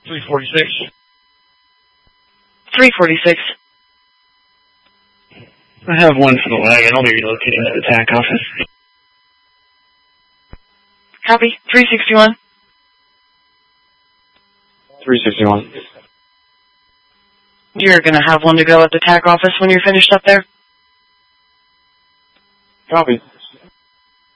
346. 346. I have one for the wagon. I'll be relocating to the TAC office. Copy. 361. 361. You're gonna have one to go at the TAC office when you're finished up there? Copy.